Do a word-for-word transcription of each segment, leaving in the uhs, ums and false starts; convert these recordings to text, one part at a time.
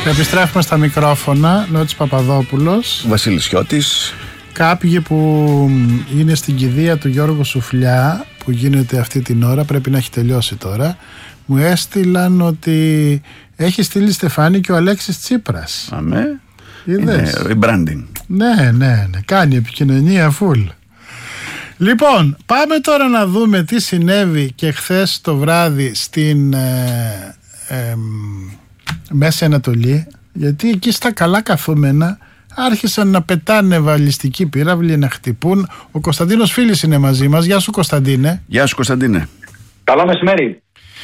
Επιστρέφουμε στα μικρόφωνα. Νότης Παπαδόπουλος, Βασίλης Σιώτης. Κάποιοι που είναι στην κηδεία του Γιώργου Σουφλιά, που γίνεται αυτή την ώρα, πρέπει να έχει τελειώσει τώρα, μου έστειλαν ότι έχει στείλει στεφάνι και ο Αλέξης Τσίπρας. Αμέ. Είδες? Είναι branding. Ναι, ναι, ναι. Κάνει επικοινωνία full. Λοιπόν, πάμε τώρα να δούμε τι συνέβη και χθες το βράδυ στην ε, ε, Μέση Ανατολή, γιατί εκεί στα καλά καθούμενα άρχισαν να πετάνε βαλιστικοί πύραυλοι, να χτυπούν. Ο Κωνσταντίνος Φίλης είναι μαζί μας. Γεια σου, Κωνσταντίνε. Γεια σου, Κωνσταντίνε. Καλό μεσημέρι.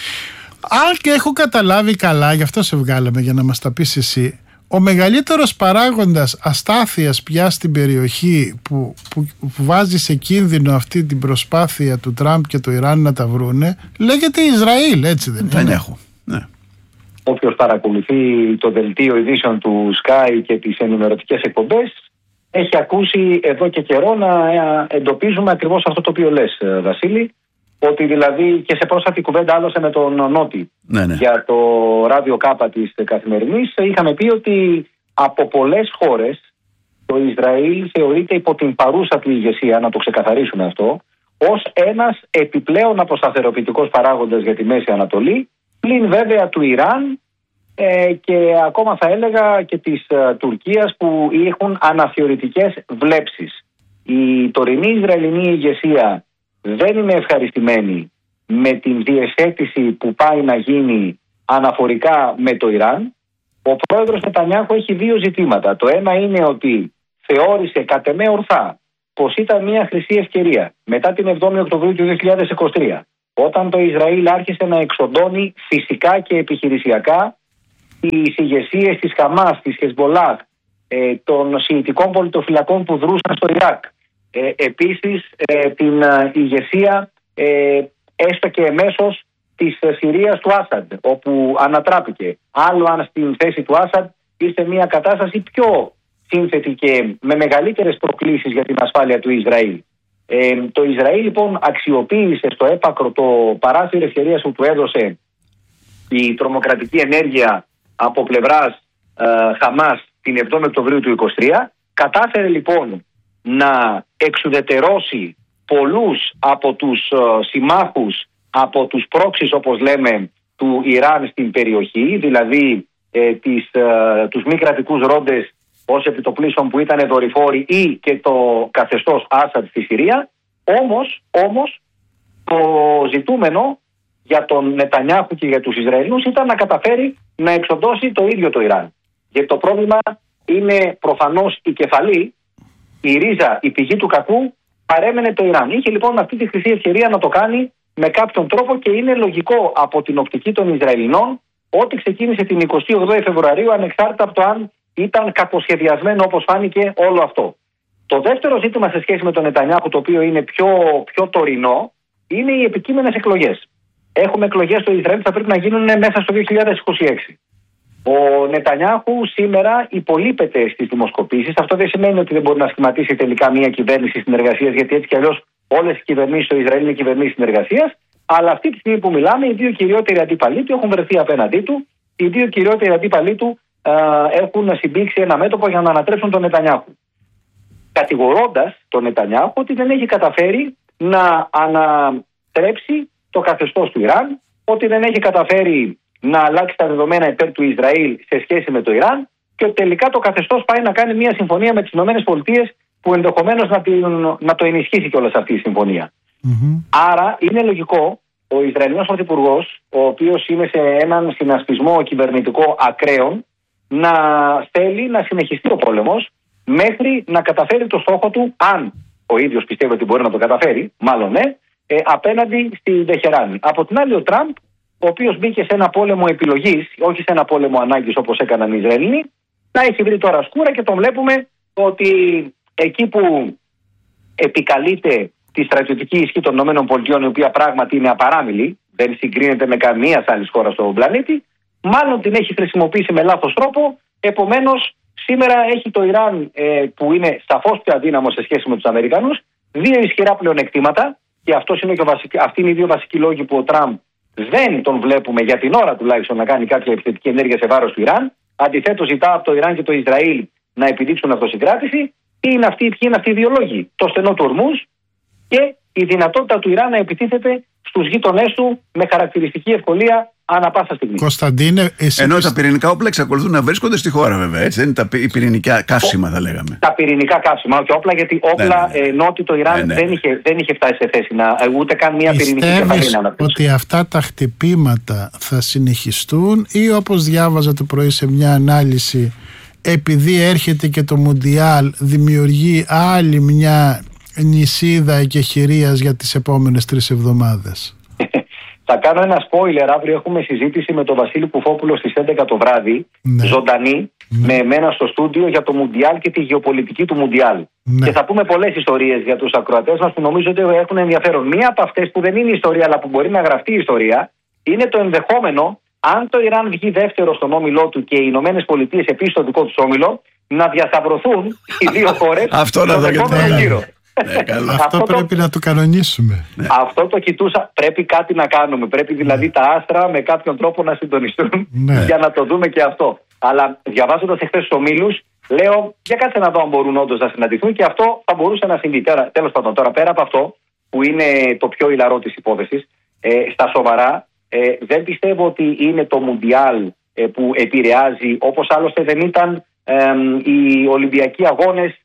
Αν και έχω καταλάβει καλά, γι' αυτό σε βγάλαμε, για να μας τα πεις εσύ, ο μεγαλύτερος παράγοντας αστάθειας πια στην περιοχή που, που, που βάζει σε κίνδυνο αυτή την προσπάθεια του Τραμπ και του Ιράν να τα βρούνε, λέγεται Ισραήλ, έτσι δεν είναι? Δεν έχω. Ναι. Όποιος παρακολουθεί το δελτίο ειδήσεων του Sky και τις ενημερωτικές εκπομπές έχει ακούσει εδώ και καιρό να εντοπίζουμε ακριβώς αυτό το οποίο λες, Βασίλη, ότι δηλαδή και σε πρόσφατη κουβέντα άλλωστε με τον Νότι, ναι, ναι, για το ράδιο Κάπα της Καθημερινής, είχαμε πει ότι από πολλές χώρες το Ισραήλ θεωρείται υπό την παρούσα του ηγεσία, να το ξεκαθαρίσουμε αυτό, ως ένας επιπλέον αποσταθεροποιητικός παράγοντας για τη Μέση Ανατολή, πλην βέβαια του Ιράν ε, και ακόμα θα έλεγα και της ε, Τουρκίας, που έχουν αναθεωρητικές βλέψεις. Η τωρινή Ισραηλινή ηγεσία δεν είναι ευχαριστημένη με την διεσέτηση που πάει να γίνει αναφορικά με το Ιράν. Ο πρόεδρος Νετανιάχου έχει δύο ζητήματα. Το ένα είναι ότι θεώρησε κατ' εμέ ορθά πως ήταν μια χρυσή ευκαιρία μετά την εβδόμη Οκτωβρίου του δύο χιλιάδες είκοσι τρία, όταν το Ισραήλ άρχισε να εξοντώνει φυσικά και επιχειρησιακά τις ηγεσίες της Χαμάς, της Χεσμολάχ, ε, των Σιητικών πολιτοφυλακών που δρούσαν στο Ιράκ. Ε, επίσης ε, την ε, ηγεσία ε, έστω και εμέσως της ε, Συρίας του Άσαντ, όπου ανατράπηκε. Άλλο αν στην θέση του Άσαντ ήρθε μια κατάσταση πιο σύνθετη και με μεγαλύτερες προκλήσεις για την ασφάλεια του Ισραήλ. Ε, το Ισραήλ λοιπόν αξιοποίησε στο έπακρο το παράθυρο ευκαιρίας που του έδωσε η τρομοκρατική ενέργεια από πλευράς ε, Χαμάς την εβδόμη Οκτωβρίου του είκοσι τρία. Κατάφερε λοιπόν να εξουδετερώσει πολλούς από τους uh, συμμάχους, από τους πρόξεις όπως λέμε του Ιράν στην περιοχή, δηλαδή ε, τις, uh, τους μη κρατικούς ρόντες ως επιτοπλίστων που ήταν δορυφόροι ή και το καθεστώς Άσαντ στη Συρία. Όμως, όμως το ζητούμενο για τον Νετανιάχου και για τους Ισραηλινούς ήταν να καταφέρει να εξοντώσει το ίδιο το Ιράν. Γιατί το πρόβλημα είναι προφανώς η κεφαλή. Η ρίζα, η πηγή του κακού παρέμενε το Ιράν. Είχε λοιπόν αυτή τη χρυσή ευκαιρία να το κάνει με κάποιον τρόπο και είναι λογικό από την οπτική των Ισραηλινών ότι ξεκίνησε την εικοστή ογδόη Φεβρουαρίου, ανεξάρτητα από το αν ήταν κακοσχεδιασμένο όπως φάνηκε όλο αυτό. Το δεύτερο ζήτημα σε σχέση με τον Νετανιάχου, το οποίο είναι πιο, πιο τωρινό, είναι οι επικείμενες εκλογές. Έχουμε εκλογές στο Ισραήλ που θα πρέπει να γίνουν μέσα στο δύο χιλιάδες είκοσι έξι. Ο Νετανιάχου σήμερα υπολείπεται στις δημοσκοπήσεις. Αυτό δεν σημαίνει ότι δεν μπορεί να σχηματίσει τελικά μια κυβέρνηση συνεργασίας, γιατί έτσι κι αλλιώς όλες οι κυβερνήσεις στο Ισραήλ είναι κυβερνήσεις συνεργασίας. Αλλά αυτή τη στιγμή που μιλάμε, οι δύο κυριότεροι αντίπαλοι του έχουν βρεθεί απέναντί του. Οι δύο κυριότεροι αντίπαλοι του α, έχουν συμπήξει ένα μέτωπο για να ανατρέψουν τον Νετανιάχου. Κατηγορώντας τον Νετανιάχου ότι δεν έχει καταφέρει να ανατρέψει το καθεστώς του Ιράν, ότι δεν έχει καταφέρει να αλλάξει τα δεδομένα υπέρ του Ισραήλ σε σχέση με το Ιράν και ότι τελικά το καθεστώς πάει να κάνει μια συμφωνία με τις ΗΠΑ που ενδεχομένως να, την, να το ενισχύσει κιόλας αυτή η συμφωνία. Mm-hmm. Άρα είναι λογικό ο Ισραηλινός Πρωθυπουργός, ο οποίος είναι σε έναν συνασπισμό κυβερνητικό ακραίων, να θέλει να συνεχιστεί ο πόλεμος μέχρι να καταφέρει το στόχο του, αν ο ίδιος πιστεύει ότι μπορεί να το καταφέρει, μάλλον ναι, ε, απέναντι στη Τεχεράνη. Από την άλλη ο Τραμπ, ο οποίος μπήκε σε ένα πόλεμο επιλογής, όχι σε ένα πόλεμο ανάγκης όπως έκαναν οι Ισραηλοί, να έχει βρει τώρα σκούρα και τον βλέπουμε ότι εκεί που επικαλείται τη στρατιωτική ισχύ των ΗΠΑ, η οποία πράγματι είναι απαράμιλη, δεν συγκρίνεται με καμία άλλη χώρα στον πλανήτη, μάλλον την έχει χρησιμοποιήσει με λάθος τρόπο. Επομένως, σήμερα έχει το Ιράν, ε, που είναι σαφώς πιο αδύναμο σε σχέση με τους Αμερικανούς, δύο ισχυρά πλεονεκτήματα, και αυτός είναι και ο βασικ... αυτοί είναι οι δύο βασικοί λόγοι που ο Τραμπ δεν τον βλέπουμε για την ώρα τουλάχιστον να κάνει κάποια επιθετική ενέργεια σε βάρος του Ιράν. Αντιθέτως, ζητά από το Ιράν και το Ισραήλ να επιδείξουν αυτοσυγκράτηση. Τι είναι αυτοί, ποιοι είναι αυτοί οι δύο λόγοι? Το στενό του Ορμούζ και η δυνατότητα του Ιράν να επιτίθεται στους γείτονές του με χαρακτηριστική ευκολία ανά πάσα στιγμή. Κωνσταντίνε, εσύ Ενώ πισ... τα πυρηνικά όπλα εξακολουθούν να βρίσκονται στη χώρα, βέβαια. Έτσι, δεν είναι τα πυ- πυρηνικά καύσιμα, θα λέγαμε. Τα πυρηνικά καύσιμα, όχι όπλα, γιατί όπλα, ναι, ναι. ενώ ότι το Ιράν ναι, ναι. Δεν, είχε, δεν είχε φτάσει σε θέση να ούτε καν μια πυρηνική κεφαλή να αναπτύξει. ότι αυτά τα χτυπήματα θα συνεχιστούν, ή όπως διάβαζα το πρωί σε μια ανάλυση, επειδή έρχεται και το Μουντιάλ, δημιουργεί άλλη μια νησίδα εκεχηρίας για τις επόμενες τρεις εβδομάδες? Θα κάνω ένα spoiler. Αύριο έχουμε συζήτηση με τον Βασίλη Κουφόπουλο στις έντεκα το βράδυ, ναι. ζωντανή, ναι. με εμένα στο στούντιο, για το Μουντιάλ και τη γεωπολιτική του Μουντιάλ. Ναι. Και θα πούμε πολλές ιστορίες για τους ακροατές μας που νομίζω ότι έχουν ενδιαφέρον. Μία από αυτές που δεν είναι ιστορία, αλλά που μπορεί να γραφτεί η ιστορία, είναι το ενδεχόμενο, αν το Ιράν βγει δεύτερο στον όμιλό του και οι Ηνωμένες Πολιτείες επίσης στο δικό τους όμιλο, να διασταυρωθούν οι δύο χώρες στον επόμενο γύρο. Ναι, αυτό, αυτό πρέπει το... να το κανονίσουμε. Ναι. Αυτό το κοιτούσα. Πρέπει κάτι να κάνουμε. Πρέπει δηλαδή ναι. τα άστρα με κάποιον τρόπο να συντονιστούν ναι. για να το δούμε και αυτό. Αλλά διαβάζοντας εχθές τους ομίλους, λέω για κάτσε να δω αν μπορούν όντως να συναντηθούν, και αυτό θα μπορούσε να συμβεί. Τέλος πάντων, τώρα πέρα από αυτό, που είναι το πιο ηλαρό της υπόθεσης, ε, στα σοβαρά, ε, δεν πιστεύω ότι είναι το Μουντιάλ ε, που επηρεάζει, όπως άλλωστε δεν ήταν ε, οι Ολυμπιακοί Αγώνες.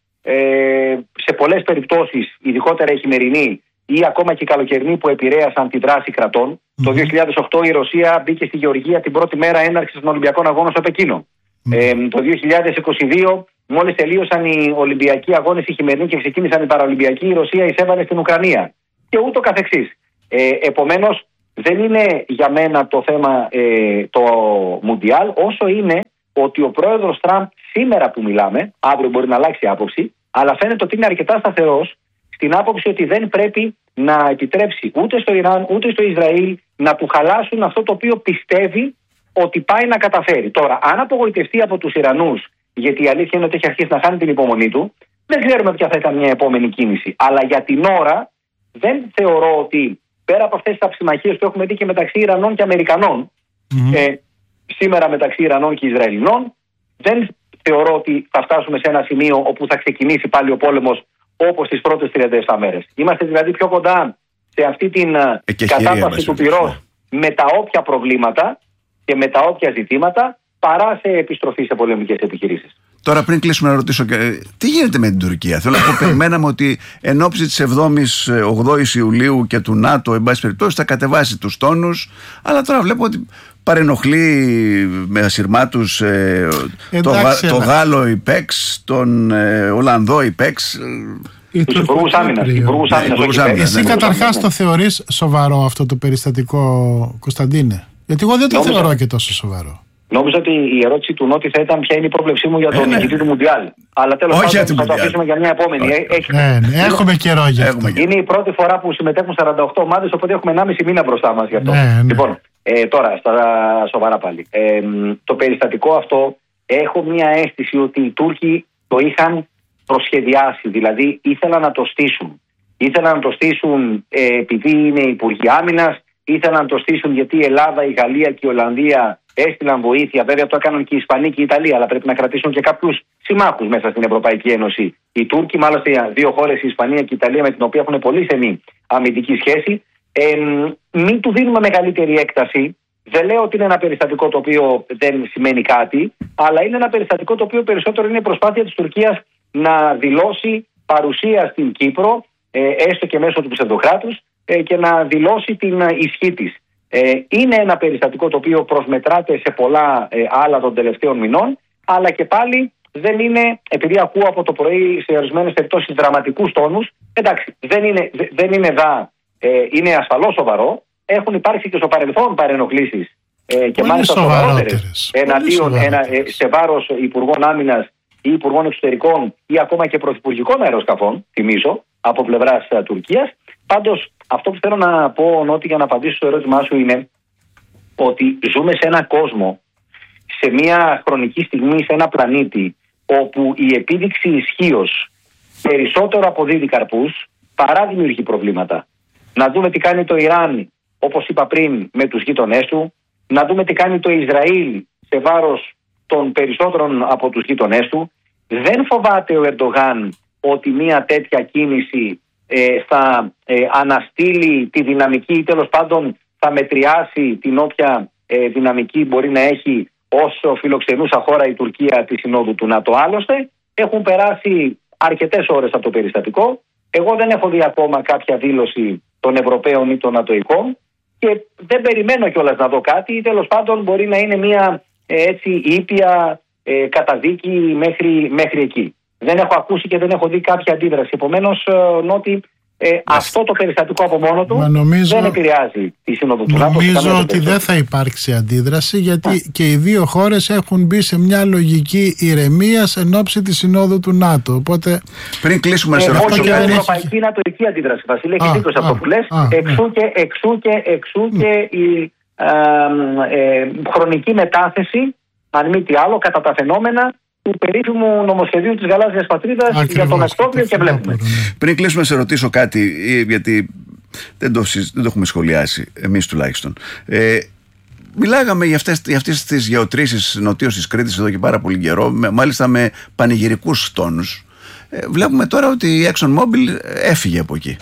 Ε, σε πολλές περιπτώσεις, ειδικότερα η χειμερινή ή ακόμα και η καλοκαιρινή, που επηρέασαν τη δράση κρατών. Mm-hmm. Το δύο χιλιάδες οκτώ η Ρωσία μπήκε στη Γεωργία την πρώτη μέρα έναρξης των Ολυμπιακών Αγώνων στο Πεκίνο. Mm-hmm. Ε, το δύο χιλιάδες είκοσι δύο, μόλις τελείωσαν οι Ολυμπιακοί Αγώνες οι χειμερινοί και ξεκίνησαν οι Παραολυμπιακοί, η Ρωσία εισέβαλε στην Ουκρανία. Και ούτω καθεξής. Ε, επομένως, δεν είναι για μένα το θέμα ε, το Μουντιάλ, όσο είναι ότι ο πρόεδρος Τραμπ σήμερα που μιλάμε, αύριο μπορεί να αλλάξει άποψη, αλλά φαίνεται ότι είναι αρκετά σταθερός στην άποψη ότι δεν πρέπει να επιτρέψει ούτε στο Ιράν ούτε στο Ισραήλ να του χαλάσουν αυτό το οποίο πιστεύει ότι πάει να καταφέρει. Τώρα, αν απογοητευτεί από τους Ιρανούς, γιατί η αλήθεια είναι ότι έχει αρχίσει να χάνει την υπομονή του, δεν ξέρουμε ποια θα ήταν μια επόμενη κίνηση. Αλλά για την ώρα δεν θεωρώ ότι, πέρα από αυτές τις αψημαχίες που έχουμε δει και μεταξύ Ιρανών και Αμερικανών, mm-hmm. ε, σήμερα μεταξύ Ιρανών και Ισραηλινών, δεν θεωρώ ότι θα φτάσουμε σε ένα σημείο όπου θα ξεκινήσει πάλι ο πόλεμος όπως τις πρώτες τριάντα επτά μέρες. Είμαστε δηλαδή πιο κοντά σε αυτή την κατάσταση του πυρός με τα όποια προβλήματα και με τα όποια ζητήματα, παρά σε επιστροφή σε πολεμικές επιχειρήσεις. Τώρα, πριν κλείσουμε, να ρωτήσω και, τι γίνεται με την Τουρκία? Θέλω να πω, περιμέναμε ότι εν ώψη της εβδόμης ογδόης Ιουλίου και του ΝΑΤΟ, εν πάση περιπτώσει, θα κατεβάσει τους τόνους, αλλά τώρα βλέπω ότι παρενοχλεί με ασυρμάτους ε, το, το Γάλλο υπέξ, τον ε, Ολλανδό υπέξ. Τους υπουργούς άμυνας. Εσύ καταρχάς το θεωρείς σοβαρό αυτό το περιστατικό, Κωνσταντίνε? Γιατί εγώ δεν το Νόμιζα. θεωρώ και τόσο σοβαρό. Νόμιζα ότι η ερώτηση του Νότι θα ήταν ποια είναι η πρόβλεψή μου για τον ε, νικητή ναι. του Μουντιάλ. Αλλά τέλος πάντων θα το αφήσουμε για μια επόμενη. Όχι, όχι. Ναι, ναι, έχουμε καιρό για αυτό. Είναι η πρώτη φορά που συμμετέχουν σαράντα οκτώ ομάδες, οπότε έχουμε ενάμιση μήνα μπροστά μας γι' αυτό. Ναι, ναι. Λοιπόν, ε, τώρα στα σοβαρά πάλι. Ε, το περιστατικό αυτό, έχω μια αίσθηση ότι οι Τούρκοι το είχαν προσχεδιάσει. Δηλαδή ήθελαν να το στήσουν. Ήθελαν να το στήσουν ε, επειδή είναι υπουργοί άμυνας, ήθελαν να το στήσουν γιατί η Ελλάδα, η Γαλλία και η Ολλανδία έστειλαν βοήθεια. Βέβαια το έκαναν και η Ισπανία και η Ιταλία, αλλά πρέπει να κρατήσουν και κάποιους συμμάχους μέσα στην Ευρωπαϊκή Ένωση. Οι Τούρκοι, μάλιστα δύο χώρες, η Ισπανία και η Ιταλία, με την οποία έχουν πολύ στενή αμυντική σχέση. Ε, μην του δίνουμε μεγαλύτερη έκταση. Δεν λέω ότι είναι ένα περιστατικό το οποίο δεν σημαίνει κάτι, αλλά είναι ένα περιστατικό το οποίο περισσότερο είναι προσπάθεια της Τουρκίας να δηλώσει παρουσία στην Κύπρο, ε, έστω και μέσω του ψευδοκράτους, ε, και να δηλώσει την ισχύ της. Ε, είναι ένα περιστατικό το οποίο προσμετράται σε πολλά ε, άλλα των τελευταίων μηνών, αλλά και πάλι δεν είναι, επειδή ακούω από το πρωί σε ορισμένες περιπτώσεις δραματικούς τόνους, εντάξει, δεν είναι, δεν είναι δα, ε, είναι ασφαλώς σοβαρό. Έχουν υπάρξει και στο παρελθόν παρενοχλήσεις ε, και μάλιστα σοβαρότερες εναντίον ένα, ε, σε βάρος υπουργών άμυνας ή υπουργών εξωτερικών ή ακόμα και πρωθυπουργικών αεροσκαφών, θυμίζω, από πλευράς uh, Τουρκίας. Πάντως, αυτό που θέλω να πω, Νότι, για να απαντήσω στο ερώτημά σου, είναι ότι ζούμε σε ένα κόσμο, σε μια χρονική στιγμή, σε ένα πλανήτη, όπου η επίδειξη ισχύως περισσότερο αποδίδει καρπούς παρά δημιουργεί προβλήματα. Να δούμε τι κάνει το Ιράν, όπως είπα πριν, με τους γείτονές του, να δούμε τι κάνει το Ισραήλ σε βάρος των περισσότερων από τους γείτονές του. Δεν φοβάται ο Ερντογάν ότι μια τέτοια κίνηση ε, θα ε, αναστείλει τη δυναμική ή τέλος πάντων θα μετριάσει την όποια ε, δυναμική μπορεί να έχει όσο φιλοξενούσα χώρα η Τουρκία τη συνόδου του ΝΑΤΟ. Άλλωστε έχουν περάσει αρκετές ώρες από το περιστατικό. Εγώ δεν έχω δει ακόμα κάποια δήλωση των Ευρωπαίων ή των ΝΑΤΟικών και δεν περιμένω κιόλας να δω κάτι ή τέλος πάντων μπορεί να είναι μια ε, έτσι ήπια ε, καταδίκη μέχρι, μέχρι εκεί. Δεν έχω ακούσει και δεν έχω δει κάποια αντίδραση. Επομένως, ε, Νότι, ε, αυτό το περιστατικό από μόνο του νομίζω, δεν επηρεάζει τη Σύνοδο του ΝΑΤΟ. Νομίζω ότι δεν θα υπάρξει αντίδραση, γιατί Α. και οι δύο χώρες έχουν μπει σε μια λογική ηρεμίας εν ώψη της Συνόδου του ΝΑΤΟ. Οπότε, πριν κλείσουμε ε, σε αυτό, όχι, είναι ευρωπαϊκή νατοϊκή αντίδραση. Βασίλη, έχει δίκιο σε αυτό που λες. Εξού ναι. και, εξού και, εξού mm. και η ε, ε, χρονική μετάθεση, αν μη τι άλλο, κατά τα φαινόμενα του περίφημου νομοσχεδίου της Γαλάζιας Πατρίδας Ακριβώς, για τον Οκτώβριο και βλέπουμε. Ναι. Πριν κλείσουμε, σε ρωτήσω κάτι, γιατί δεν το, δεν το έχουμε σχολιάσει εμείς τουλάχιστον. Ε, μιλάγαμε για αυτές, για αυτές τις γεωτρήσεις νοτίως της Κρήτης εδώ και πάρα πολύ καιρό, με, μάλιστα με πανηγυρικούς τόνους. Ε, βλέπουμε τώρα ότι η ExxonMobil έφυγε από εκεί.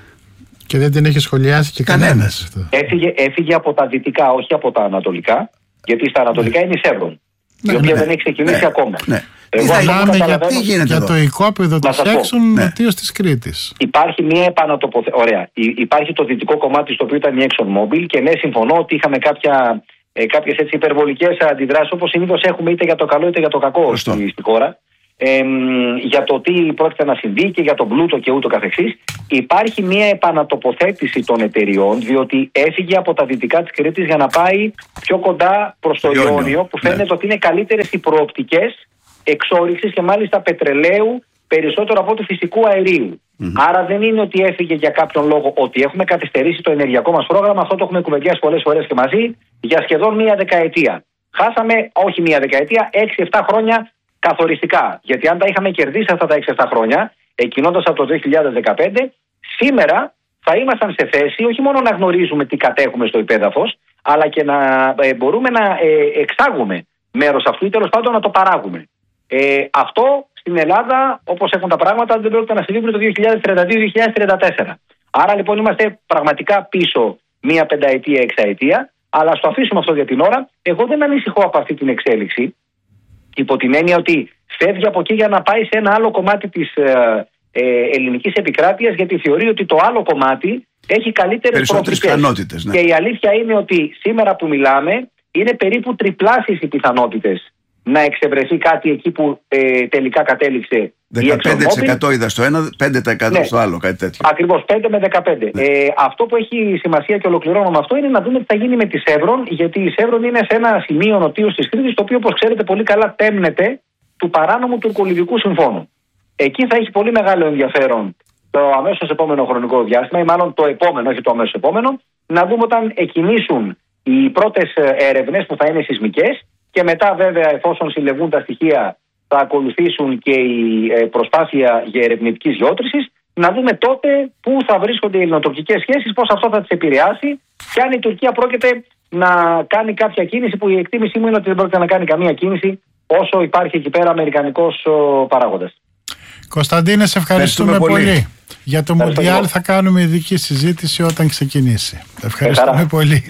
Και δεν την έχει σχολιάσει και κανένας. Έφυγε, έφυγε από τα δυτικά, όχι από τα ανατολικά, γιατί στα ανατολικά ναι. είναι η Σεύρον. Ναι, η οποία ναι, δεν έχει ξεκινήσει ναι, ακόμα. Ναι. Εγώ μιλάμε για, για το οικόπεδο της Exxon νοτίως της Κρήτης. Υπάρχει μια επανατοποθέτηση. Ωραία. Υπάρχει το δυτικό κομμάτι στο οποίο ήταν η ExxonMobil και ναι, συμφωνώ ότι είχαμε κάποια, ε, κάποιες έτσι υπερβολικές αντιδράσεις όπως συνήθως έχουμε είτε για το καλό είτε για το κακό στη, στη χώρα. Ε, για το τι πρόκειται να συμβεί και για τον πλούτο και ούτω καθεξής. Υπάρχει μια επανατοποθέτηση των εταιριών, διότι έφυγε από τα δυτικά της Κρήτης για να πάει πιο κοντά προς το Ιόνιο, που φαίνεται ναι. ότι είναι καλύτερες οι προοπτικές εξόρυξης και μάλιστα πετρελαίου περισσότερο από του φυσικού αερίου. Mm-hmm. Άρα δεν είναι ότι έφυγε για κάποιον λόγο, ότι έχουμε καθυστερήσει το ενεργειακό μας πρόγραμμα. Αυτό το έχουμε κουβεντιάσει πολλές φορές και μαζί για σχεδόν μία δεκαετία. Χάσαμε, όχι μία δεκαετία, έξι εφτά χρόνια καθοριστικά. Γιατί αν τα είχαμε κερδίσει αυτά τα έξι εφτά χρόνια, εκκινώντας από το δύο χιλιάδες δεκαπέντε, σήμερα θα ήμασταν σε θέση όχι μόνο να γνωρίζουμε τι κατέχουμε στο υπέδαφος, αλλά και να ε, μπορούμε να ε, εξάγουμε μέρος αυτού ή τέλος πάντων να το παράγουμε. Ε, αυτό στην Ελλάδα, όπως έχουν τα πράγματα, δεν πρόκειται να συμβεί το δύο χιλιάδες τριάντα δύο με δύο χιλιάδες τριάντα τέσσερα. Άρα λοιπόν είμαστε πραγματικά πίσω μία πενταετία, εξαετία, αλλά στο αφήσουμε αυτό για την ώρα. Εγώ δεν ανησυχώ από αυτή την εξέλιξη, υπό την έννοια ότι φεύγει από εκεί για να πάει σε ένα άλλο κομμάτι της ε, ε, ελληνικής επικράτειας, γιατί θεωρεί ότι το άλλο κομμάτι έχει καλύτερες προοπτικές. Ναι. Και η αλήθεια είναι ότι σήμερα που μιλάμε είναι περίπου τριπλάσιες οι πιθανότητες να εξευρεθεί κάτι εκεί που ε, τελικά κατέληξε δεκαπέντε τοις εκατό είδα στο ένα, πέντε τοις εκατό ναι. στο άλλο, κάτι τέτοιο. Ακριβώς, πέντε με δεκαπέντε. Ναι. Ε, αυτό που έχει σημασία και ολοκληρώνω με αυτό είναι να δούμε τι θα γίνει με τη Σεύρον, γιατί η Σεύρον είναι σε ένα σημείο νοτίως της Κρήτης, το οποίο όπως ξέρετε πολύ καλά τέμνεται του παράνομου τουρκολιβικού συμφώνου. Εκεί θα έχει πολύ μεγάλο ενδιαφέρον το αμέσως επόμενο χρονικό διάστημα, ή μάλλον το επόμενο, όχι το αμέσως επόμενο, να δούμε όταν εκκινήσουν οι πρώτες έρευνες που θα είναι σεισμικές. Και μετά βέβαια, εφόσον συλλεγούν τα στοιχεία, θα ακολουθήσουν και η προσπάθεια για ερευνητικής γεώτρησης, να δούμε τότε πού θα βρίσκονται οι ελληνοτουρκικές σχέσεις, πώς αυτό θα τις επηρεάσει και αν η Τουρκία πρόκειται να κάνει κάποια κίνηση, που η εκτίμησή μου είναι ότι δεν πρόκειται να κάνει καμία κίνηση όσο υπάρχει εκεί πέρα αμερικανικός παράγοντας. Κωνσταντίνε, σε ευχαριστούμε, ευχαριστούμε πολύ. πολύ. Για το Μουντιάλ θα κάνουμε ειδική συζήτηση όταν ξεκινήσει. Ευχαριστούμε πολύ.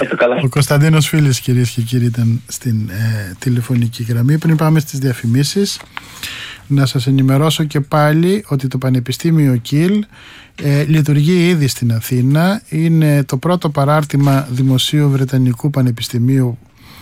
Ο Κωνσταντίνος Φίλης, κυρίες και κύριοι, ήταν στην ε, τηλεφωνική γραμμή. Πριν πάμε στις διαφημίσεις, να σας ενημερώσω και πάλι ότι το Πανεπιστήμιο Κιλ ε, λειτουργεί ήδη στην Αθήνα. Είναι το πρώτο παράρτημα Δημοσίου Βρετανικού Πανεπιστημίου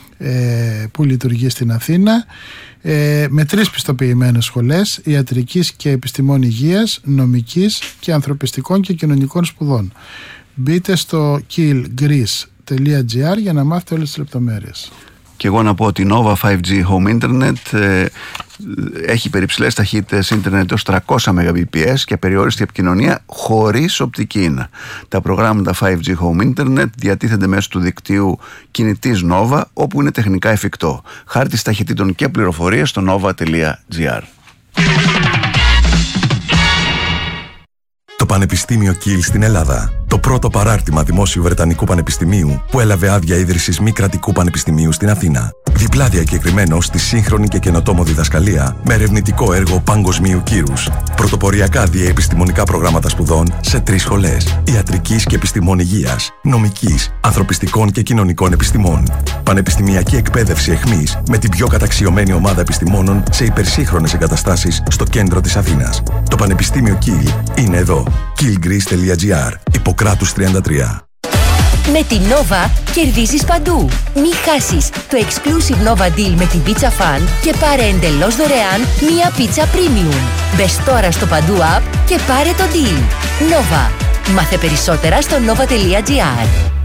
ε, που λειτουργεί στην Αθήνα, ε, με τρεις πιστοποιημένες σχολές ιατρικής και επιστημών υγείας, νομικής και ανθρωπιστικών και κοινωνικών σπουδών. Μπείτε στο kill greece τελεία gr για να μάθετε όλες τις λεπτομέρειες. Και εγώ να πω ότι η Nova φάιβ τζι Home Internet ε, έχει περιψηλές ταχύτητες ίντερνετ έως τριακόσια Mbps και απεριόριστη επικοινωνία χωρίς οπτική ίνα. Τα προγράμματα φάιβ τζι Home Internet διατίθενται μέσω του δικτύου κινητής Nova, όπου είναι τεχνικά εφικτό. Χάρτης ταχυτήτων και πληροφορίες στο nova τελεία gr. Το Πανεπιστήμιο Κιλ στην Ελλάδα Το πρώτο παράρτημα δημόσιου Βρετανικού Πανεπιστημίου που έλαβε άδεια ίδρυσης μη κρατικού πανεπιστημίου στην Αθήνα. Διπλά διακεκριμένο στη σύγχρονη και καινοτόμο διδασκαλία με ερευνητικό έργο παγκοσμίου κύρους. Πρωτοποριακά διεπιστημονικά προγράμματα σπουδών σε τρεις σχολές: ιατρικής και επιστημών υγείας, νομικής, ανθρωπιστικών και κοινωνικών επιστημών. Πανεπιστημιακή εκπαίδευση εχμής με την πιο καταξιωμένη ομάδα επιστημόνων σε υπερσύγχρονες εγκαταστάσεις στο κέντρο της Αθήνας. Το Πανεπιστήμιο Kiel είναι εδώ. kiel greece τελεία gr, Ιπποκράτους τριάντα τρία. Με τη Nova κερδίζεις παντού. Μη χάσεις το exclusive Nova Deal με την Pizza Fan και πάρε εντελώς δωρεάν μία πίτσα premium. Μπες τώρα στο Παντού App και πάρε το deal. Nova. Μάθε περισσότερα στο nova τελεία gr.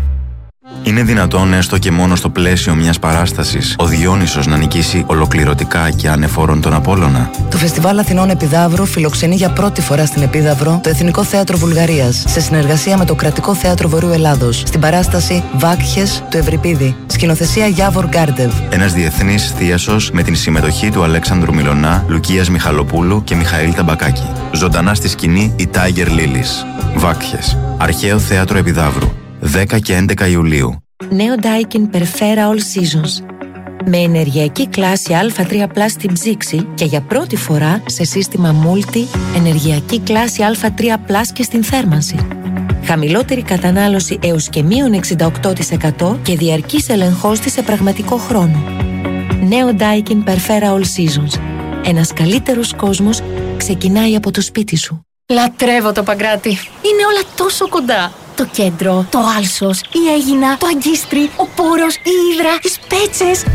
Είναι δυνατόν έστω και μόνο στο πλαίσιο μιας παράστασης ο Διόνυσος να νικήσει ολοκληρωτικά και ανεφόρον τον Απόλλωνα? Το Φεστιβάλ Αθηνών Επιδαύρου φιλοξενεί για πρώτη φορά στην Επίδαυρο το Εθνικό Θέατρο Βουλγαρίας σε συνεργασία με το Κρατικό Θέατρο Βορείου Ελλάδος στην παράσταση Βάκχες του Ευρυπίδη. Σκηνοθεσία Γιάβορ Γκάρντεβ. Ένας διεθνής θίασος με την συμμετοχή του Αλέξανδρου Μιλωνά, Λουκίας Μιχαλοπούλου και Μιχαήλ Ταμπακάκη. Ζωντανά στη σκηνή η Tiger Lilies. Βάκχες. Αρχαίο Θέατρο Επιδαύρου. δέκα και έντεκα Ιουλίου. Νέο Daikin Perfera All Seasons. Με ενεργειακή κλάση Α τρία πλας στην ψήξη και για πρώτη φορά σε σύστημα Multi ενεργειακή κλάση Α τρία πλας και στην θέρμανση. Χαμηλότερη κατανάλωση έως και μείον εξήντα οκτώ τοις εκατό και διαρκής ελεγχός της σε πραγματικό χρόνο. Νέο Daikin Perfera All Seasons. Ένας καλύτερος κόσμος ξεκινάει από το σπίτι σου. Λατρεύω το Παγκράτη. Είναι όλα τόσο κοντά. Το κέντρο, το Άλσος, η Αίγινα, το Αγκίστρι, ο Πόρος, η Ύδρα, οι Σπέτσες.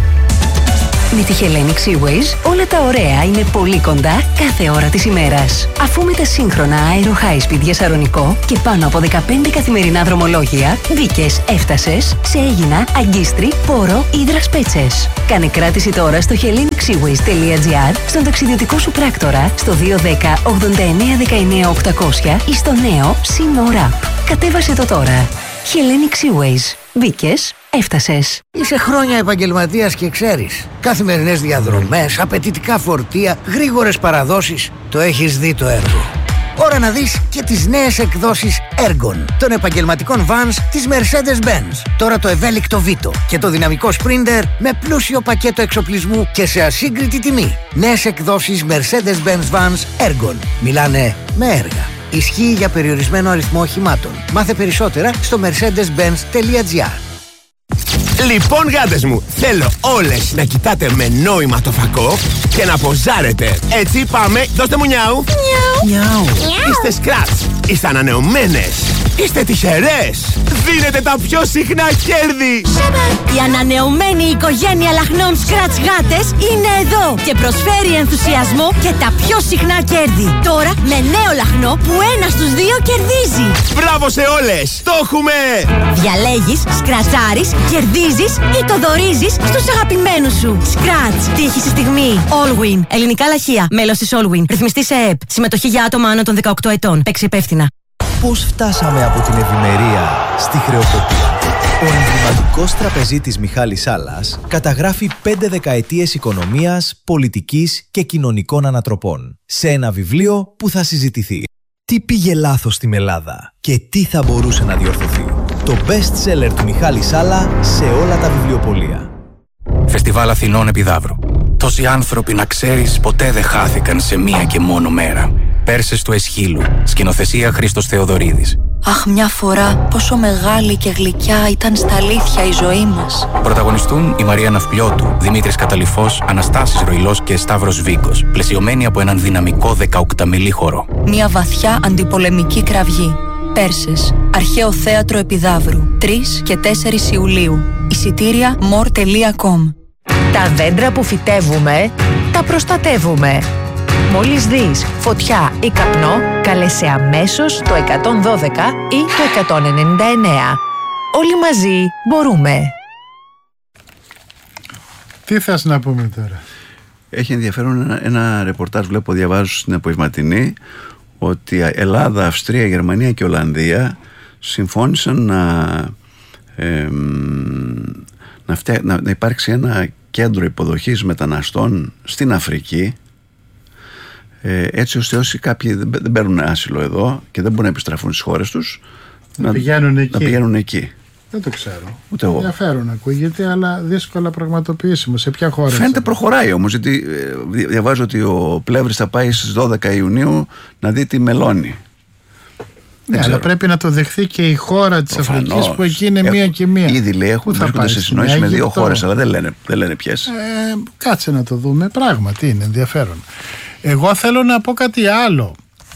Με τη Hellenic Seaways όλα τα ωραία είναι πολύ κοντά κάθε ώρα της ημέρας. Αφού με τα σύγχρονα Aero High Speed για Σαρονικό και πάνω από δεκαπέντε καθημερινά δρομολόγια, μπήκες, έφτασες σε Αίγινα, Αγκίστρι, Πόρο, Ύδρα, Σπέτσες. Κάνε κράτηση τώρα στο hellenic seaways τελεία gr, στον ταξιδιωτικό σου πράκτορα, στο δύο ένα μηδέν ογδόντα εννέα δεκαεννέα οκτακόσια ή στο νέο SeaMore App. Κατέβασε το τώρα. Hellenic Seaways. Μπήκες, έφτασες. Είσαι χρόνια επαγγελματίας και ξέρεις. Καθημερινές διαδρομές, απαιτητικά φορτία, γρήγορες παραδόσεις. Το έχεις δει το έργο. Ώρα να δεις και τις νέες εκδόσεις Ergon των επαγγελματικών vans της Mercedes-Benz. Τώρα το ευέλικτο Vito και το δυναμικό Sprinter με πλούσιο πακέτο εξοπλισμού και σε ασύγκριτη τιμή. Νέες εκδόσεις Mercedes-Benz vans Ergon. Μιλάνε με έργα. Ισχύει για περιορισμένο αριθμό οχημάτων. Μάθε περισσότερα στο mercedes benz τελεία gr. Λοιπόν, γάτες μου, θέλω όλες να κοιτάτε με νόημα το φακό και να ποζάρετε. Έτσι πάμε, δώστε μου νιάου. Νιάου. Νιάου. Είστε σκράτς, είστε ανανεωμένες, είστε τυχερές. Δίνετε τα πιο συχνά κέρδη. Η ανανεωμένη οικογένεια λαχνών Scratch γάτες είναι εδώ και προσφέρει ενθουσιασμό και τα πιο συχνά κέρδη. Τώρα με νέο λαχνό που ένα στους δύο κερδίζει. Μπράβο σε όλες, το έχουμε. Διαλέγεις, σκρατσάρεις, κερδίζεις ή το δωρίζεις στους αγαπημένους σου. Scratch, τύχη στη στιγμή. Allwin, ελληνικά λαχεία, μέλος της Allwin, ρυθμιστή σε ΕΕΠ, συμμετοχή για άτομα άνω των δεκαοκτώ ετών. Παίξει υπεύθυνα. Πώς φτάσαμε από την ευημερία στη χρεοκοπία? Ο εμβληματικός τραπεζίτης Μιχάλης Σάλλας καταγράφει πέντε δεκαετίες οικονομίας, πολιτικής και κοινωνικών ανατροπών σε ένα βιβλίο που θα συζητηθεί. Τι πήγε λάθος στην Ελλάδα και τι θα μπορούσε να διορθωθεί? Το best seller του Μιχάλη Σάλλα σε όλα τα βιβλιοπωλεία. Φεστιβάλ Αθηνών Επιδαύρου. Τόσοι άνθρωποι, να ξέρεις, ποτέ δεν χάθηκαν σε μία και μόνο μέρα. Πέρσες του Εσχύλου. Σκηνοθεσία Χρήστος Θεοδωρίδης. Αχ, μια φορά πόσο μεγάλη και γλυκιά ήταν στα αλήθεια η ζωή μας. Πρωταγωνιστούν η Μαρία Ναυπλιώτου, Δημήτρης Καταλυφός, Αναστάσης Ροϊλός και Σταύρος Βίκος, πλαισιωμένοι από έναν δυναμικό δεκαοκταμελή χορό. Μια βαθιά αντιπολεμική κραυγή. Πέρσες, Αρχαίο Θέατρο Επιδαύρου, τρεις και τέσσερις Ιουλίου. Εισιτήρια more τελεία com. Τα δέντρα που φυτεύουμε, τα προστατεύουμε. Μόλις δεις φωτιά ή καπνό, καλέσαι αμέσως το εκατόν δώδεκα ή το εκατόν ενενήντα εννέα. Όλοι μαζί μπορούμε. Τι θες να πούμε τώρα? Έχει ενδιαφέρον ένα, ένα ρεπορτάζ, βλέπω, διαβάζω στην Απογευματινή, ότι Ελλάδα, Αυστρία, Γερμανία και Ολλανδία συμφώνησαν να, ε, να, φτιά, να, να υπάρξει ένα κέντρο υποδοχής μεταναστών στην Αφρική, ε, έτσι ώστε όσοι κάποιοι δεν, δεν παίρνουν άσυλο εδώ και δεν μπορούν να επιστραφούν στις χώρες τους, να πηγαίνουν εκεί. Να πηγαίνουν εκεί. Δεν το ξέρω. Ούτε εγώ. Ενδιαφέρον ακούγεται, αλλά δύσκολα πραγματοποιήσιμο. Σε ποια χώρα? Φαίνεται προχωράει όμως, γιατί ε, διαβάζω ότι ο Πλεύρης θα πάει στις δώδεκα Ιουνίου να δει τη Μελώνη. Ναι, αλλά πρέπει να το δεχθεί και η χώρα της Αφρικής, που εκεί είναι μία και μία. Ήδη λέει έχουν βρίσκονται σε συνόηση με δύο χώρες, αλλά δεν λένε, δεν λένε ποιες. Ε, κάτσε να το δούμε. Πράγματι είναι ενδιαφέρον. Εγώ θέλω να πω κάτι άλλο.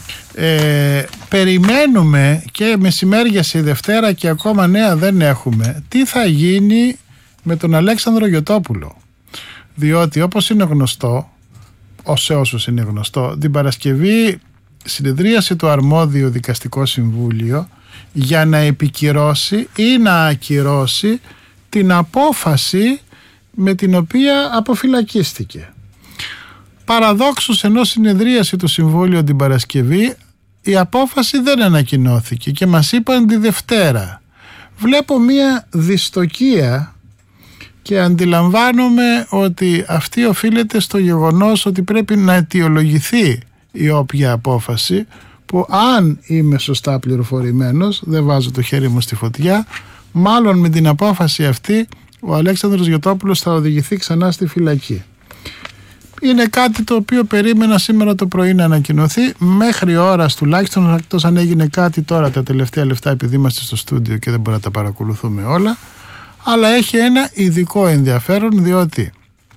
Ε, περιμένουμε και μεσημέριασε η Δευτέρα και ακόμα νέα δεν έχουμε. Τι θα γίνει με τον Αλέξανδρο Γιωτόπουλο? Διότι όπως είναι γνωστό, ως σε όσους είναι γνωστό, την Παρασκευή συνεδρίασε το αρμόδιο δικαστικό συμβούλιο για να επικυρώσει ή να ακυρώσει την απόφαση με την οποία αποφυλακίστηκε. Παραδόξως, ενώ συνεδρίασε το Συμβούλιο την Παρασκευή, η απόφαση δεν ανακοινώθηκε και μας είπαν τη Δευτέρα. Βλέπω μία δυστοκία και αντιλαμβάνομαι ότι αυτή οφείλεται στο γεγονός ότι πρέπει να αιτιολογηθεί η όποια απόφαση, που αν είμαι σωστά πληροφορημένος, δεν βάζω το χέρι μου στη φωτιά, μάλλον με την απόφαση αυτή ο Αλέξανδρος Γιωτόπουλος θα οδηγηθεί ξανά στη φυλακή. Είναι κάτι το οποίο περίμενα σήμερα το πρωί να ανακοινωθεί, μέχρι ώρας τουλάχιστον, εκτός αν έγινε κάτι τώρα τα τελευταία λεπτά, επειδή είμαστε στο στούντιο και δεν μπορούμε να τα παρακολουθούμε όλα, αλλά έχει ένα ειδικό ενδιαφέρον, διότι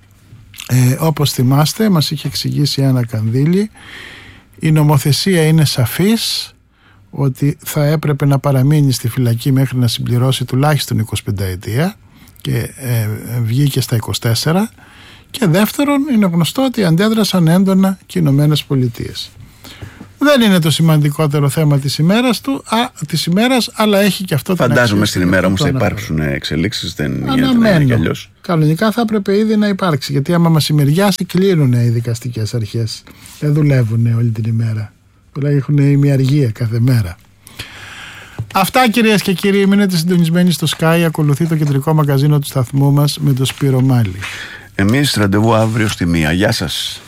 ε, όπως θυμάστε μας είχε εξηγήσει ένα Κανδύλη, η νομοθεσία είναι σαφής ότι θα έπρεπε να παραμείνει στη φυλακή μέχρι να συμπληρώσει τουλάχιστον εικοσιπενταετία και ε, βγήκε στα είκοσι τέσσερα. Και δεύτερον, είναι γνωστό ότι αντέδρασαν έντονα και οι Ηνωμένες Πολιτείες. Δεν είναι το σημαντικότερο θέμα της ημέρας του, α, της ημέρας, αλλά έχει και αυτό. Φαντάζομαι στην ημέρα όμως θα υπάρξουν εξελίξεις, δεν γίνεται να είναι κι αλλιώς. Κανονικά θα έπρεπε ήδη να υπάρξει, γιατί άμα μεσημεριάσει κλείνουν οι δικαστικές αρχές. Δεν δουλεύουν όλη την ημέρα. Έχουν ημιαργία κάθε μέρα. Αυτά, κυρίες και κύριοι, μείνετε συντονισμένοι στο Sky. Ακολουθεί το κεντρικό μαγκαζίνο του σταθμού μας με τον Σπύρο Μάλη. Εμείς ραντεβού αύριο στη μία. Γεια σας.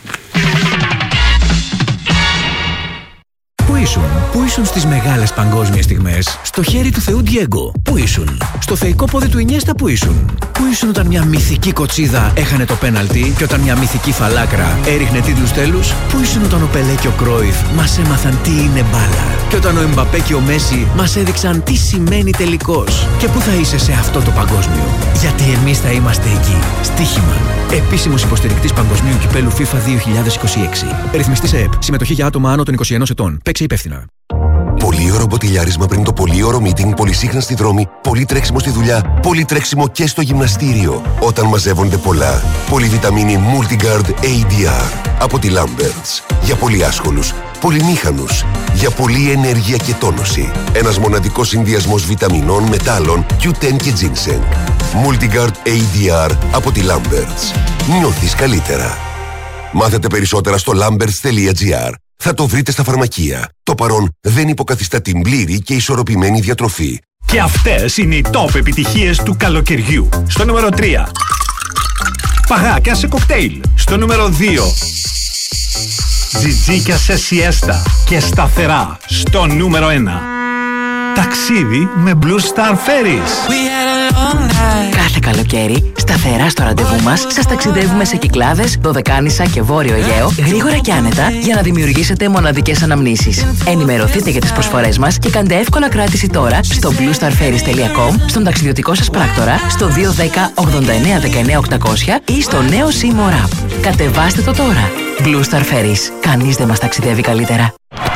Πού ήσουν, πού ήσουν στις μεγάλες παγκόσμιες στιγμές? Στο χέρι του Θεού Ντιέγκο. Πού ήσουν? Στο θεϊκό πόδι του Ινιέστα. Πού ήσουν? Πού ήσουν όταν μια μυθική κοτσίδα έχανε το πέναλτι και όταν μια μυθική φαλάκρα έριχνε τίτλους τέλους? Πού ήσουν όταν ο Πελέ και ο Κρόιφ μας έμαθαν τι είναι μπάλα? Και όταν ο Εμπαπέ και ο Μέση μας έδειξαν τι σημαίνει τελικός? Και πού θα είσαι σε αυτό το παγκόσμιο? Γιατί εμείς θα είμαστε εκεί. Στοίχημα. Επίσημος υποστηρικτής Παγκοσμίου Κυπέλου FIFA δύο χιλιάδες είκοσι έξι. Ρυθμιστής ΕΕΠ. Συμμετοχή για άτομα άνω των είκοσι ενός ετών. Παίξε υπεύθυνα. Πολύ ωραίο μποτιλιάρισμα πριν το πολύ ωραίο meeting, πολύ σύγχρονα στη δρόμη, πολύ τρέξιμο στη δουλειά, πολύ τρέξιμο και στο γυμναστήριο. Όταν μαζεύονται πολλά. Πολυβιταμίνη Multigard έι ντι αρ από τη Lamberts. Για πολύ άσχολους, πολυμήχανους, για πολλή ενέργεια και τόνωση. Ένας μοναδικός συνδυασμός βιταμινών, μετάλλων, κιου τεν και ginseng. Multigard έι ντι αρ από τη Lamberts. Νιώθεις καλύτερα. Μάθετε περισσότερα στο lamberts τελεία τζι άρ. Θα το βρείτε στα φαρμακεία. Το παρόν δεν υποκαθιστά την πλήρη και ισορροπημένη διατροφή. Και αυτές είναι οι top επιτυχίες του καλοκαιριού. Στο νούμερο τρία. Παγάκια σε κοκτέιλ. Στο νούμερο δύο. Τζιτζίκια σε σιέστα και σταθερά. Στο νούμερο ένα. Ταξίδι με Blue Star Ferries. Κάθε καλοκαίρι, σταθερά στο ραντεβού μας, σας ταξιδεύουμε σε Κυκλάδες, Δωδεκάνησα και Βόρειο Αιγαίο, γρήγορα και άνετα, για να δημιουργήσετε μοναδικές αναμνήσεις. Ενημερωθείτε για τις προσφορές μας και κάντε εύκολα κράτηση τώρα στο blue star ferries τελεία com, στον ταξιδιωτικό σας πράκτορα, στο δύο ένα μηδέν ογδόντα εννέα δεκαεννέα οκτακόσια ή στο νέο Seymour App. Κατεβάστε το τώρα. Blue Star Ferries. Κανείς δεν μας ταξιδεύει καλύτερα.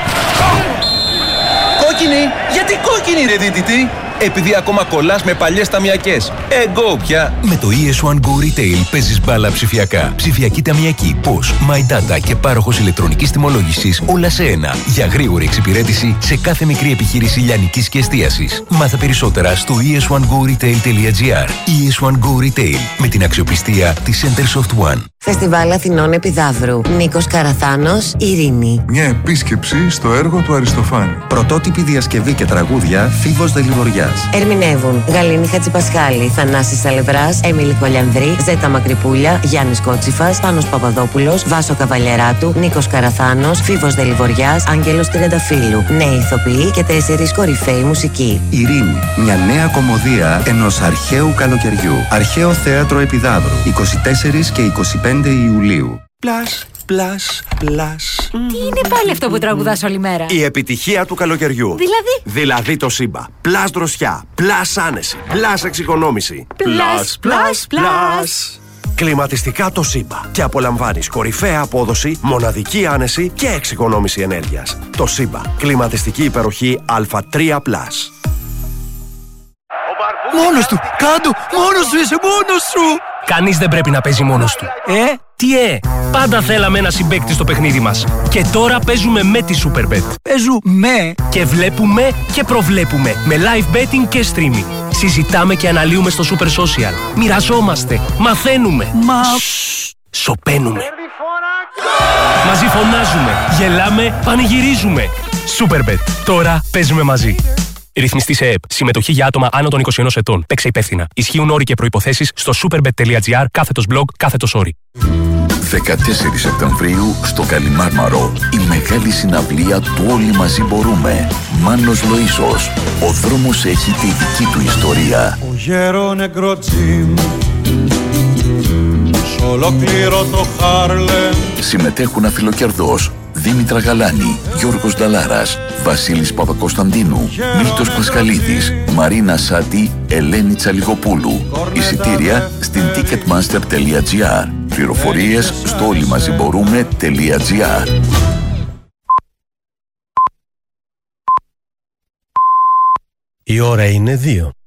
Κόκκινη! Γιατί κόκκινη, ρε δίτητη! Επειδή ακόμα κολλάς με παλιές ταμιακές. Εγώ πια! Με το ι ες one Go Retail παίζεις μπάλα ψηφιακά. Ψηφιακή ταμιακή, πώς, My Data και πάροχος ηλεκτρονικής τιμολόγησης, όλα σε ένα. Για γρήγορη εξυπηρέτηση σε κάθε μικρή επιχείρηση λιανικής και εστίασης. Μάθε περισσότερα στο ι ες one go retail τελεία τζι άρ. ι ες one Go Retail, με την αξιοπιστία της Centersoft One. Φεστιβάλ Αθηνών Επιδαύρου. Νίκος Καραθάνος, Ειρήνη. Μια επίσκεψη στο έργο του Αριστοφάνη. Πρωτότυπη διασκευή και τραγούδια Φίβος Δελιβοριάς. Ερμηνεύουν Γαλήνη Χατζηπασχάλη, Θανάσης Σαλευράς, Έμιλη Κολιανδρή, Ζέτα Μακρυπούλια, Γιάννης Κότσιφας, Πάνος Παπαδόπουλος, Βάσο Καβαλιαράτου, Νίκος Καραθάνος, Φίβος Δελιβοριάς, Άγγελος Τριανταφύλου. Νέοι ηθοποιοί και τέσσερις κορυφαίοι μουσικοί. Ειρήνη. Μια νέα κομμωδία ενός αρχαίου καλοκαιριού. Αρχαίο Θέατρο Επιδαύρου. είκοσι τέσσερις και είκοσι πέντε Ιουλίου. Πλάς, πλάς, πλάς. Τι είναι πάλι αυτό που τραγουδάς όλη μέρα? Η επιτυχία του καλοκαιριού. Δηλαδή? Δηλαδή το Σύμπα. Πλάς δροσιά, πλάς άνεση, πλάς εξοικονόμηση. Πλάς, πλάς, πλάς. Κλιματιστικά το Σύμπα. Και απολαμβάνεις κορυφαία απόδοση, μοναδική άνεση και εξοικονόμηση ενέργειας. Το Σύμπα. Κλιματιστική υπεροχή Α τρία πλας. Μόνος του! Κάντο! Μόνος σου! Είσαι μόνος σου! Κανείς δεν πρέπει να παίζει μόνος του. Ε, τι ε! Πάντα θέλαμε ένα συμπαίκτη στο παιχνίδι μας. Και τώρα παίζουμε με τη Superbet. Παίζουμε! Και βλέπουμε και προβλέπουμε. Με live betting και streaming. Συζητάμε και αναλύουμε στο Super Social. Μοιραζόμαστε. Μαθαίνουμε. Μα... Σοπαίνουμε. Μαζί φωνάζουμε. Γελάμε. Πανηγυρίζουμε. Superbet. Τώρα παίζουμε μαζί. Ρυθμιστή σε ΕΕΠ. Συμμετοχή για άτομα άνω των είκοσι ενός ετών. Παίξε υπεύθυνα. Ισχύουν όροι και προϋποθέσεις στο superbet.gr κάθετος blog κάθετος όροι. δεκατέσσερις Σεπτεμβρίου στο Καλιμάρμαρο. Η μεγάλη συναυλία του Όλοι Μαζί Μπορούμε. Μάνος Λοΐσος. Ο δρόμος έχει τη δική του ιστορία. Ο γέρο νεκροτσίμ σ' ολόκληρο το Χάρλεμ. Συμμετέχουν Αφιλοκερδός, Δήμητρα Γαλάνη, Γιώργος Νταλάρας, Βασίλης Παπακοσταντίνου, Μίλτος Πασχαλίδης, Μαρίνα Σάτι, Ελένη Τσαλιγοπούλου. Εισιτήρια στην ticketmaster.gr. Πληροφορίες στο όλοιμαζιμπορούμε.gr. Η ώρα είναι δύο.